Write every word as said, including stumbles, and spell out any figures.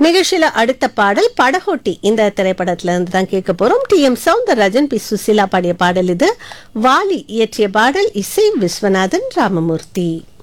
நிகழ்ச்சியில அடுத்த பாடல் படகோட்டி இந்த திரைப்படத்துல இருந்து தான் கேட்க போறோம். D M Soundararajan, B Susheela பாடிய பாடல் இது. வாலி இயற்றிய பாடல், இசை விஸ்வநாதன் ராமமூர்த்தி.